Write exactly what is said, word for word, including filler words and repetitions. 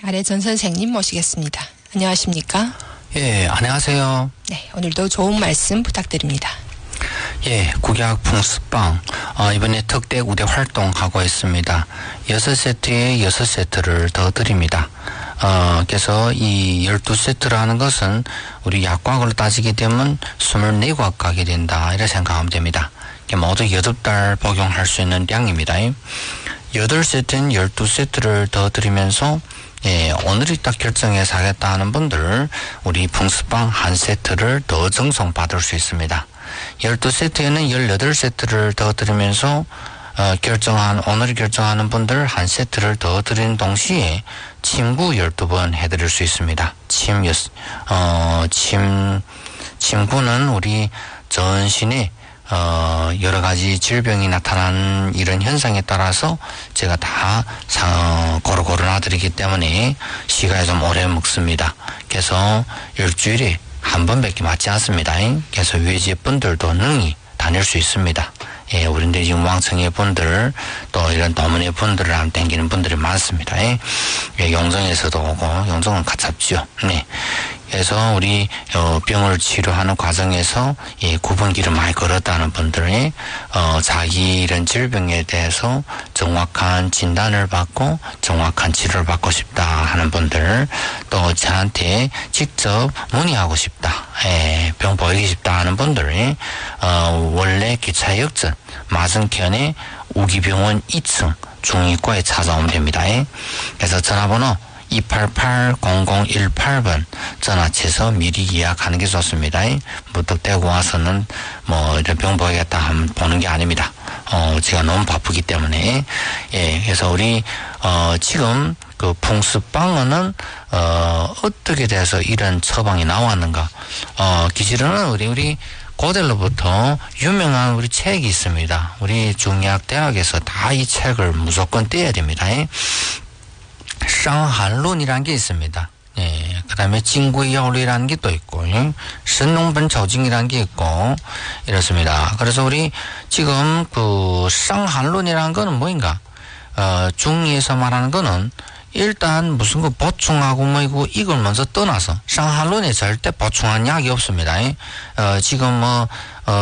아래 전 선생님 모시겠습니다. 안녕하십니까? 예, 안녕하세요. 네, 오늘도 좋은 말씀 부탁드립니다. 예, 국약 풍습방 어, 이번에 특대 우대 활동하고 있습니다. 여섯 세트에 여섯 세트를 더 드립니다. 어, 그래서 이 열두 세트라는 것은 우리 약과학으로 따지게 되면 스물네 과학 가게 된다 이렇게 생각하면 됩니다. 모두 여덟 달 복용할 수 있는 양입니다. 여덟 세트는 열두 세트를 더 드리면서 예, 오늘이 딱 결정해서 하겠다 하는 분들 우리 풍습방 한 세트를 더 증송받을 수 있습니다. 열두 세트에는 열여덟 세트를 더 드리면서 어, 결정한 오늘 결정하는 분들 한 세트를 더 드리는 동시에 침구 열두 번 해드릴 수 있습니다. 침, 어, 침, 침구는 우리 전신에 어, 여러 가지 질병이 나타나는 이런 현상에 따라서 제가 다 상, 고루고루 놔드리기 때문에 시간이 좀 오래 먹습니다. 그래서 일주일에 한 번밖에 맞지 않습니다. 그래서 외지 분들도 능히 다닐 수 있습니다. 예, 우리들 지금 왕성의 분들, 또 이런 도문의 분들을 안 땡기는 분들이 많습니다. 예, 용성에서도 오고, 용성은 가깝죠. 네. 그래서 우리 어, 병을 치료하는 과정에서 예, 구분기를 많이 걸었다는 분들이 어, 자기 이런 질병에 대해서 정확한 진단을 받고 정확한 치료를 받고 싶다 하는 분들, 또 저한테 직접 문의하고 싶다, 예, 병 보이기 싶다 하는 분들이 어, 원래 기차 역전 마승현의 우기병원 이 층 중의과에 찾아오면 됩니다. 예. 그래서 전화번호 이팔팔 공공일팔 번 전화해서 미리 예약하는 게 좋습니다. 무턱대고 와서는 뭐 이런 병 보이겠다 하면 보는 게 아닙니다. 어, 제가 너무 바쁘기 때문에. 예, 그래서 우리, 어, 지금 그 풍습방어는, 어, 어떻게 돼서 이런 처방이 나왔는가. 어, 기실은 우리, 우리, 고대로부터 유명한 우리 책이 있습니다. 우리 중의학대학에서 다 이 책을 무조건 떼야 됩니다. 상한론이라는 게 있습니다. 예, 그 다음에 진구이야올이라는 게 또 있고, 신농本草经이라는 게 있고, 이렇습니다. 그래서 우리 지금 그 상한론이라는 거는 뭐인가? 어, 중의에서 말하는 거는 일단 무슨 거 보충하고 뭐 이거 이걸 먼저 떠나서 상한론에 절대 보충한 약이 없습니다. 어, 지금 뭐,